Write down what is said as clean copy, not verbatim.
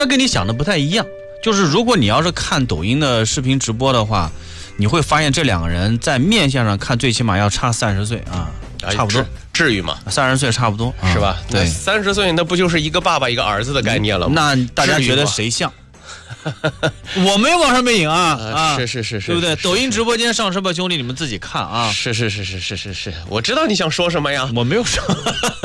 跟你想的不太一样。就是如果你要是看抖音的视频直播的话，你会发现这两个人在面相上看最起码要差30岁啊，差不多。 至于吗 ？30岁差不多， 是吧？ 对 ，30岁那不就是一个爸爸一个儿子的概念了吗？ 那大家觉得谁像？我没往上面引啊， 是， 对不对？抖音直播间上车吧兄弟，你们自己看啊。 是，我知道你想说什么呀？ 我没有说。